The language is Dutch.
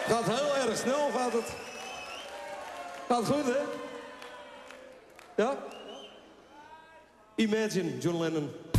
Gaat heel erg snel, gaat het. Gaat goed, hè? Ja? Imagine, John Lennon.